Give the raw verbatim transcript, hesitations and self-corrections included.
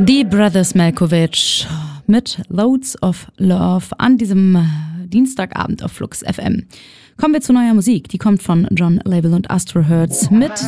Die Brothers Malkovich mit Loads of Love an diesem Dienstagabend auf Flux F M. Kommen wir zu neuer Musik. Die kommt von John Label und Astro Hertz mit